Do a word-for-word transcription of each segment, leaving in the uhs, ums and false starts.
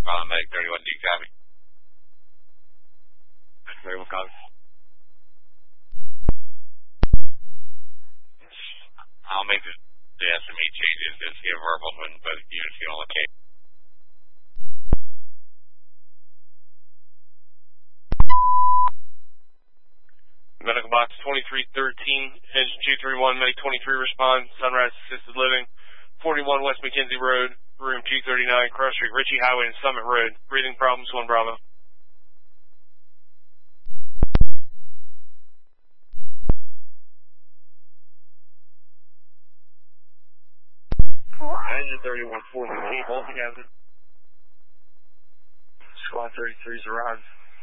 Bravo Medic thirty-one, do you copy? thirty-one, copy. I'll make the, the S M E changes, just give verbal when both units get on location. Medical box twenty-three thirteen, engine two three one, Medic twenty-three respond, Sunrise Assisted Living, forty-one West McKenzie Road, room two thirty-nine, Cross Street, Ritchie Highway and Summit Road. Breathing problems, one Bravo. Engine thirty-one forty-eight, all together. Squad thirty-three's arrived.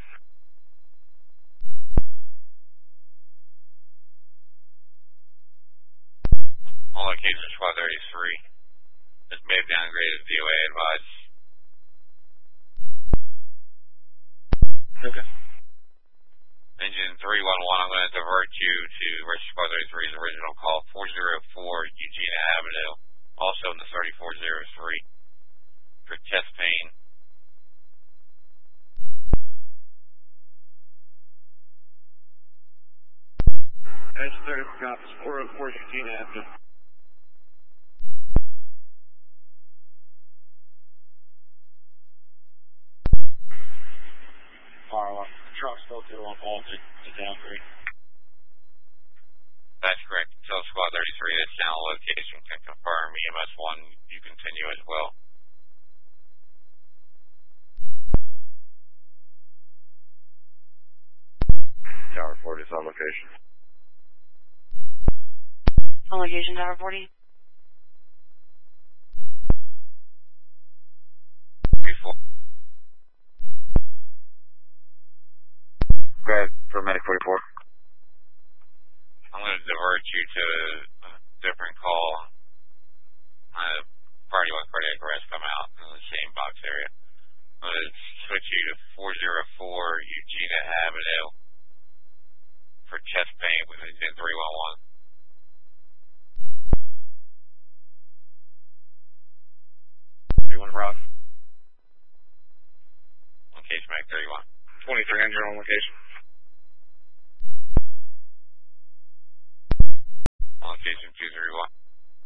All locations Squad thirty-three. This may have downgraded D O A advice. Okay. Engine three one one, I'm going to divert you to Rescue Squad thirty-three's original call, four oh four Eugenia Avenue, also in the thirty-four oh three, for chest pain. Engine thirty-four copies, four oh four Eugenia Avenue. Fire alarm. Truck still two on call to, to downgrade. That's correct. Tell Squad thirty-three this channel location can confirm E M S one, you continue as well. Tower forty is on location. On location, Tower forty. Before. Go ahead, for Medic forty-four. I'm going to divert you to a different call. Uh, party one cardiac arrest come out in the same box area. I'm going to switch you to four oh four Eugenia Avenue for chest pain with engine three one one. thirty-one Rock. Location Mac thirty-one. twenty-three hundred on location. Location two three one.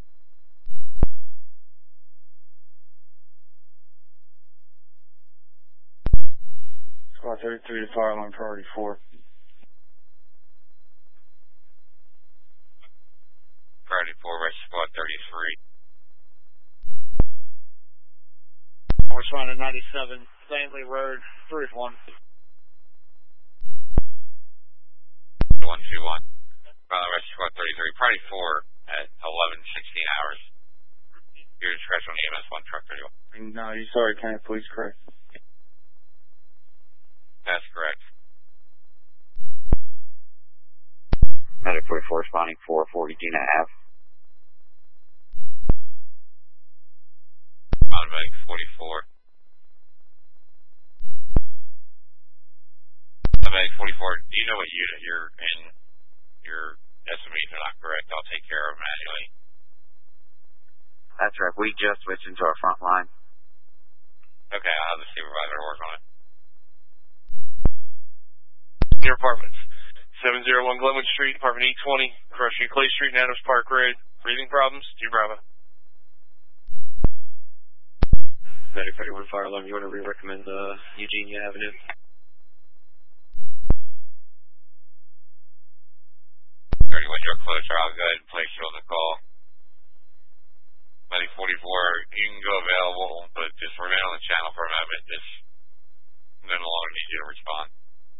Squad thirty-three to fire alarm priority four. Priority four, Rescue Squad thirty-three. We're trying to ninety-seven, Stanley Road, three one. one two one. Bravo Rescue Squad thirty-three. Priority four at eleven sixteen hours. Your discretion on E M S one truck thirty-one. No, you sorry, County Police, correct? That's correct. Medic forty-four responding four forty Gina Ave. Medic forty-four. Medic forty-four, do you know what unit you're in? Your S M Es are not correct. I'll take care of them manually. That's right. We just switched into our front line. Okay, I'll have the supervisor work on it. Your apartments. seven oh one Glenwood Street, apartment E twenty, Cross Street, Clay Street, and Adams Park Road. Breathing problems, two Bravo. Medic thirty-one fire alarm, you want to re-recommend uh, Eugenia Avenue? thirty-one, you're closer. I'll go ahead and place you on the call. Medic forty-four, you can go available, but just remain on the channel for a moment. Just, no longer need you to respond.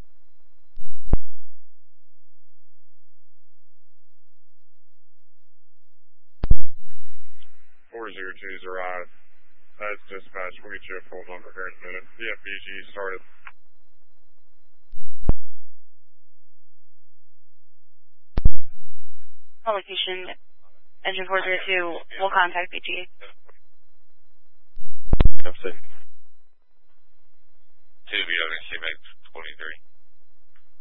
four oh two's arrived. That's dispatch. We'll get you a full number here in a minute. The F B G started. Location, engine four oh two, we'll contact B T A. I'm sick. Two, you don't see Meg twenty-three.